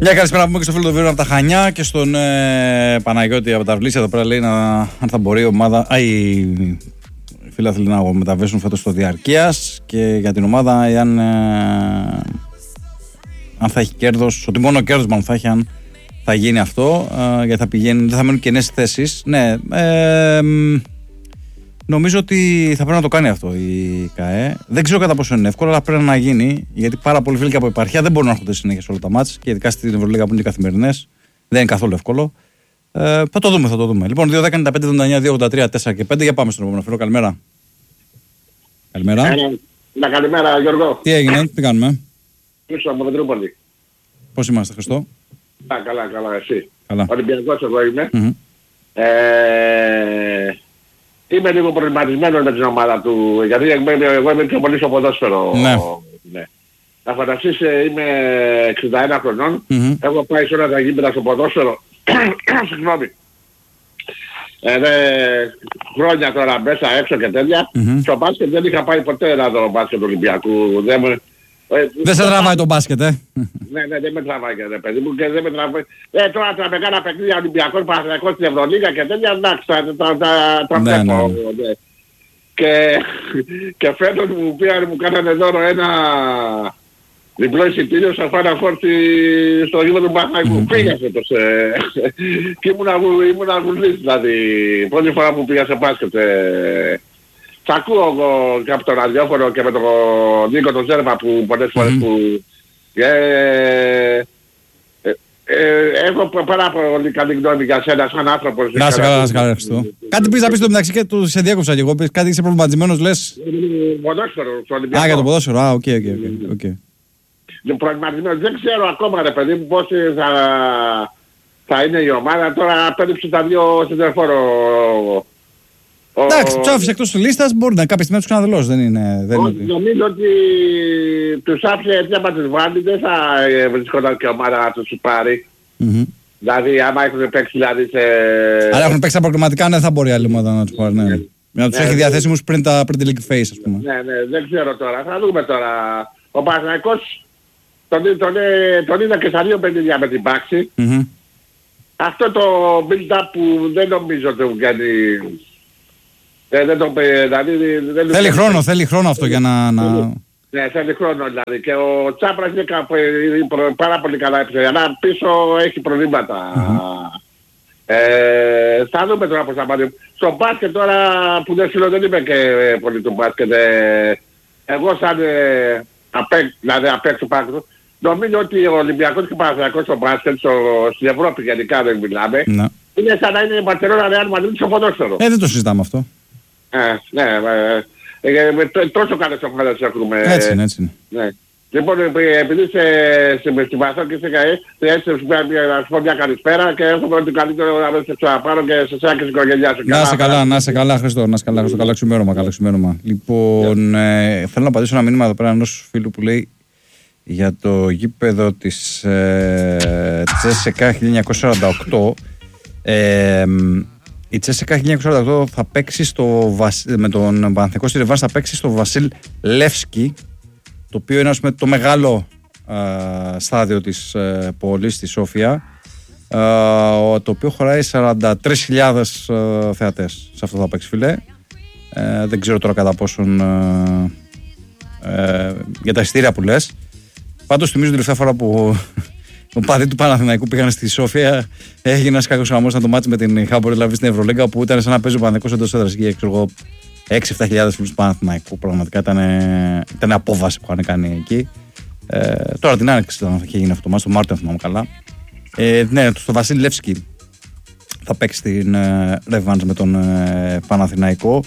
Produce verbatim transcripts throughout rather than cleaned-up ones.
Μια καλησπέρα που πούμε και στο φίλο του Βίρου από τα Χανιά και στον ε, Παναγιώτη από τα Βλήσια. Εδώ πέρα λέει να, αν θα μπορεί η ομάδα. Α, οι φίλαθλοι να μεταβέσουν φέτος στο Διαρκείας και για την ομάδα, εάν, ε, αν θα έχει κέρδος, ότι μόνο κέρδος μάλλον θα έχει, αν θα γίνει αυτό, ε, γιατί θα πηγαίνει, δεν θα μένουν κενές θέσεις. Ναι, ε, νομίζω ότι θα πρέπει να το κάνει αυτό η ΚΑΕ. Δεν ξέρω κατά πόσο είναι εύκολο, αλλά πρέπει να γίνει. Γιατί πάρα πολλοί φίλοι και από επαρχία δεν μπορούν να έρχονται συνέχεια σε όλα τα μάτς. Και ειδικά στην Ευρωλίγα που είναι και καθημερινές, δεν είναι καθόλου εύκολο. Ε, θα το δούμε, θα το δούμε. Λοιπόν, δύο δέκα ενενήντα πέντε εβδομήντα εννιά δύο ογδόντα τρία τέσσερα και πέντε. Για πάμε στον επόμενο φίλο. Καλημέρα. Καλημέρα. Ναι, καλημέρα Γιώργο. Τι έγινε, τι κάνουμε. Ήρθα από Πετρούπολη. Πώς είμαστε, Χριστό. Α, καλά, καλά, εσύ. Καλά. Ολυμπιακός εγώ είμαι. Mm-hmm. Ε, είμαι λίγο προβληματισμένος με την ομάδα του, γιατί εγώ είμαι πιο πολύ στο ποδόσφαιρο. Ναι. Ναι. Να φανταστείς, είμαι εξήντα ένα χρονών, Mm-hmm. έχω πάει σε όλα τα γήπεδα στο ποδόσφαιρο. Συγγνώμη. Ε, δε, χρόνια τώρα μέσα έξω και τέτοια. Mm-hmm. Στο μπάσκετ δεν είχα πάει ποτέ ένα δω μπάσκετ του Ολυμπιακού. Δεν, μου, ε, δεν σε τραβάει το μπάσκετ, ε. Ναι, ναι, δεν με τραβάει και ρε παιδί μου και δεν με τραβάει. Ε, τώρα θα με κάνα παιχνίδια Ολυμπιακός, Παναθηναϊκός στην Ευρωλίγα και τέτοια, εντάξει, τα, τα, τα, τα ναι, βλέπω. ναι. Ναι. Και, και φέτος μου πήγαν, μου κάνανε δώρο ένα διπλό εισιτήριο σαν Final Four στο γήπεδο του Παναθηναϊκού. Mm-hmm. Πήγα φέτος ε, και ήμουν αγουλής, δηλαδή, πρώτη φορά που πήγα σε μπάσκετ. Ε, θα ακούω εγώ και από τον ραδιόφωνο και με τον Νίκο τον Ζέρμα που πολλές φορές mm-hmm. που... Ε, ε, ε, έχω πάρα πολύ καλή γνώμη για σένα σαν άνθρωπος. Να σε καλά, να σε καλά, Χριστό. Κάτι πεις να πεις στο μεταξύ και του σε διέκοψα και εγώ, πεις κάτι είσαι προβληματισμένος, λες. Ποδόσφαιρο στο Ολυμπιακό. Α, για το ποδόσφαιρο, α, οκ, οκ, οκ. Προβληματισμένος, δεν ξέρω ακόμα ρε παιδί μου πώς θα, θα είναι η ομάδα. Τώρα πέριψε τα δύο συντερφόρο. Εντάξει, τους άφησε εκτός της λίστας, μπορεί να κάποια στιγμή να τους ξαναδηλώσει, δεν είναι... Δεν Ο, είναι... Νομίζω ότι τους άφησε έτσι άμα τις βάλει, δεν θα βρισκόταν και ομάδα να τους πάρει. Mm-hmm. Δηλαδή άμα έχουν παίξει δηλαδή σε... Αλλά έχουν παίξει τα προκριματικά, ναι, θα μπορεί άλλη ομάδα να τους πάρει, ναι. Ναι. Να τους Ναι, έχει ναι. διαθέσιμους πριν, τα, πριν τη League Phase, ας πούμε. Ναι, ναι, δεν ξέρω τώρα, θα δούμε τώρα. Ο Παναθηναϊκός τον, τον, τον, τον είδα και στα δύο παιχνίδια με την πάξη. Mm-hmm. Αυτό το build-up που δεν νομίζω ότι μου κάνει... Ε, δεν το, δηλαδή, δεν Θέλει το... χρόνο, θέλει χρόνο αυτό για να... να... Ναι, θέλει χρόνο δηλαδή. Και ο Τσάπρας είναι κάπου, πάρα πολύ καλά έπαιζε. Αλλά πίσω έχει προβλήματα. Mm-hmm. Ε, θα δούμε τώρα πώς θα πάρει. Στο μπάσκετ τώρα που δεν ξέρω, δεν είμαι και πολύ του μπάσκετ. Ε, εγώ σαν ε, απέκ, δηλαδή απέξω πάνω, νομίζω ότι ο Ολυμπιακός και ο Παναθηναϊκός στο μπάσκετ, στο, στην Ευρώπη γενικά δεν μιλάμε, ναι. Είναι σαν να είναι η Μπαρσελόνα Ρεάλ Μαδρίτ στο ποδόσφαιρο. Ε, δεν το συζητάμε αυτό. Ε, ναι, ε, ε, ε, τόσο καλές ομάδες έχουμε. Έτσι είναι, έτσι είναι. Ναι. Λοιπόν, επειδή είσαι στην Παθό και είσαι ΚΑΕ, έτσι να σου πω μια καλησπέρα και εύχομαι ότι καλύτερο να με σε ξαναπάρω και σε εσένα και στην οικογένειά σου. Να είσαι καλά, να είσαι καλά, Χριστό, να είσαι καλά, Χριστό, καλά ξημέρωμα, καλά ξημέρωμα. Λοιπόν, ε, θέλω να απαντήσω ένα μήνυμα εδώ πέρα ενός φίλου που λέει για το γήπεδο της ε, Τσέσσεκα χίλια εννιακόσια σαράντα οκτώ. Ε, η Τσέσσεκα χίλια εννιακόσια σαράντα οκτώ θα παίξει στο, με τον Παναθηναϊκό στη Ρεβάνς, θα παίξει στο Βασίλ Λεύσκι, το οποίο είναι, ας πούμε, το μεγάλο α, στάδιο της ε, πόλης, τη Σόφια, α, το οποίο χωράει σαράντα τρεις χιλιάδες ε, θεατές. Σε αυτό θα παίξει, φίλε. Ε, δεν ξέρω τώρα κατά πόσον ε, ε, για τα εισιτήρια που λες. Πάντως θυμίζω την τελευταία φορά που ο παδί του Παναθηναϊκού πήγαν στη Σόφια, έγινε ένας κακός χαμός να το μάτσει με την Χάμπορ δηλαδή στην Ευρωλίγκα, που ήταν σαν να παίζει ο Παναθηναϊκός εντός έδρας και ξέρω εγώ έξι εφτά χιλιάδες φίλους του Παναθηναϊκού. Πραγματικά ήταν, ήταν απόβαση που είχαν κάνει εκεί. Ε, τώρα την άνοιξη ήταν, είχε γίνει αυτό, το Μάρτιο, αν θυμάμαι καλά. Ε, ναι, στο Βασίλη Λεύσκι θα παίξει την ε, Ρεβάνς με τον ε, Παναθηναϊκό,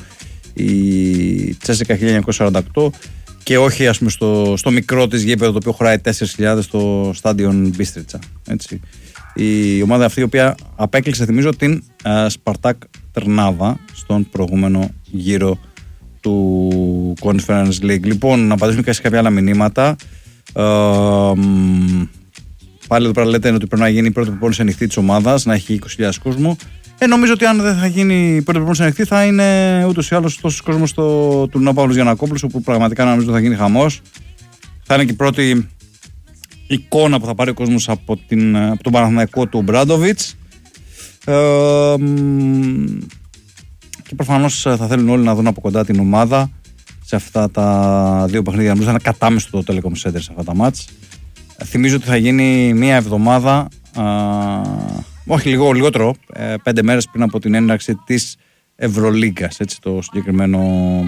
η Τσέσσεκα χίλια εννιακόσια σαράντα οκτώ, και όχι, ας πούμε, στο, στο μικρό της γήπεδο το οποίο χωράει τέσσερις χιλιάδες, στο Στάντιον Μπίστριτσα. Έτσι. Η ομάδα αυτή η οποία απέκλεισε, θυμίζω, την uh, Σπαρτάκ Τρνάβα στον προηγούμενο γύρο του Conference League. Λοιπόν, να απαντήσουμε και σε κάποια άλλα μηνύματα. Uh, πάλι εδώ πέρα λέτε ότι πρέπει να γίνει η πρώτη προπόνηση ανοιχτή της ομάδας, να έχει είκοσι χιλιάδες κόσμο. Ε, νομίζω ότι αν δεν θα γίνει η πρώτη προπόνηση ανοιχτή, θα είναι ούτως ή άλλως τόσος κόσμος στο τουρνουά Παύλος Γιαννακόπουλος, όπου πραγματικά νομίζω θα γίνει χαμός. Θα είναι και η πρώτη εικόνα που θα πάρει ο κόσμος από, την, από τον Παναθηναϊκό του Ομπράντοβιτς. Ε, και προφανώς θα θέλουν όλοι να δουν από κοντά την ομάδα σε αυτά τα δύο παιχνίδια. Νομίζω είναι κατάμεστο το Telecom Center σε αυτά τα μάτς. Θυμίζω ότι θα γίνει μία εβδομάδα, α, όχι λίγο, λιγότερο, ε, πέντε μέρες πριν από την έναρξη της Ευρωλίγκας, έτσι, το συγκεκριμένο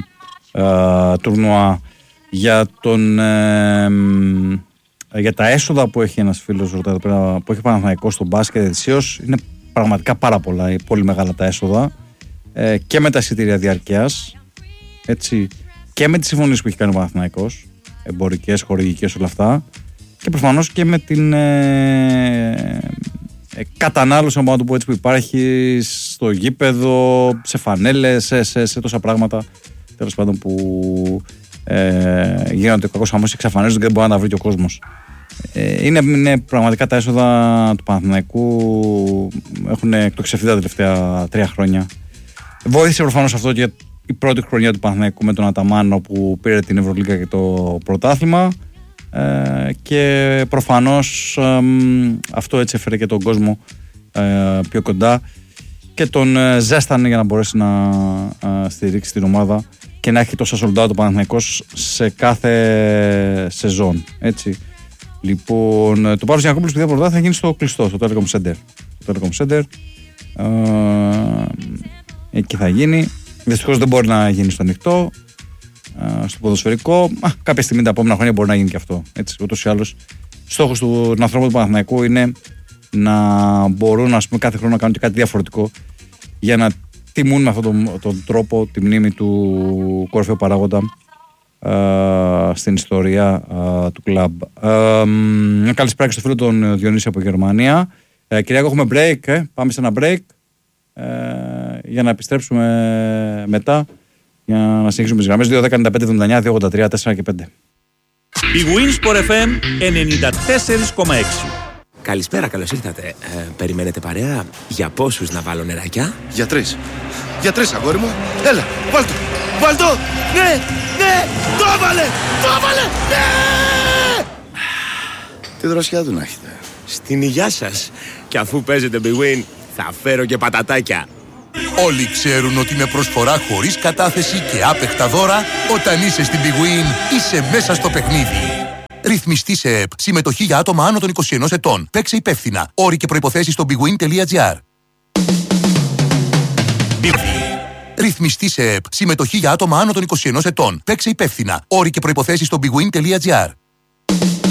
ε, τουρνουά. Για, τον, ε, για τα έσοδα που έχει ένας φίλος ρωτά εδώ πέρα, που έχει Παναθηναϊκό στο μπάσκετ ετησίως, είναι πραγματικά πάρα πολλά, πολύ μεγάλα τα έσοδα, ε, και με τα εισιτήρια διαρκείας, έτσι, και με τις συμφωνίες που έχει κάνει ο Παναθηναϊκός, εμπορικές, χορηγικές, όλα αυτά, και προφανώς και με την ε, ε, κατανάλωση, να το πω έτσι, που υπάρχει στο γήπεδο, σε φανέλες, σε, σε, σε τόσα πράγματα, τέλος πάντων, που ε, γίνονται κακώς χαμός και εξαφανίζονται και δεν μπορεί να τα βρει και ο κόσμος. Ε, είναι, είναι πραγματικά τα έσοδα του Παναθηναϊκού έχουν εκτοξευθεί τα τελευταία τρία χρόνια. Βοήθησε προφανώς αυτό και η πρώτη χρονιά του Παναθηναϊκού με τον Αταμάνο που πήρε την Ευρωλίγκα και το πρωτάθλημα, ε, και προφανώς ε, αυτό έτσι έφερε και τον κόσμο ε, πιο κοντά και τον ε, ζέστανε για να μπορέσει να ε, στηρίξει την ομάδα και να έχει τόσα sold out ο Παναθηναϊκός σε κάθε σεζόν, έτσι. Λοιπόν, το Παύλος Γιαννακόπουλος που θα γίνει στο κλειστό, στο Telecom Center. Το Telecom Center. Ε, εκεί θα γίνει. Δυστυχώς δεν μπορεί να γίνει στο ανοιχτό, ε, στο ποδοσφαιρικό. Α, κάποια στιγμή τα επόμενα χρόνια μπορεί να γίνει και αυτό. Έτσι, ούτως ή άλλως, στόχος του ανθρώπου του Παναθηναϊκού είναι να μπορούν, ας πούμε, κάθε χρόνο να κάνουν και κάτι διαφορετικό για να τιμούν με αυτόν τον, τον τρόπο τη μνήμη του κορυφαίου παράγοντα Uh, στην ιστορία uh, του κλαμπ. Uh, μια καλησπέρα και στο φίλο τον Διονύση από Γερμανία. Uh, Κυριάκο, έχουμε break. Ε? Πάμε σε ένα break uh, για να επιστρέψουμε μετά, για να συνεχίσουμε τις γραμμές. δύο δέκα ενενήντα πέντε εβδομήντα εννιά δύο ογδόντα τρία τέσσερα και πέντε. Η Winsport εφ εμ ενενήντα τέσσερα κόμμα έξι. Καλησπέρα, καλώς ήρθατε. Ε, περιμένετε παρέα? Για πόσους να βάλω νεράκια? Για τρεις. Για τρεις, αγόρι μου. Έλα, βάλ' το. Βάλ' το. Ναι, ναι, το έβαλε, το έβαλε, ναι! Τι δροσιά του να έχετε. Στην υγειά σας. Και αφού παίζετε Big Win, θα φέρω και πατατάκια. Όλοι ξέρουν ότι με προσφορά χωρίς κατάθεση και άπεχτα δώρα, όταν είσαι στην Big Win, είσαι μέσα στο παιχνίδι. Ρυθμιστή σε ΕΠ. Συμμετοχή για άτομα άνω των είκοσι ενός ετών. Παίξε υπεύθυνα. Όροι και προϋποθέσεις στο bigwin τελεία gr. Ρυθμιστή σε ΕΠ. Συμμετοχή για άτομα άνω των είκοσι ενός ετών. Παίξε υπεύθυνα. Όροι και προϋποθέσεις στο bigwin τελεία gr.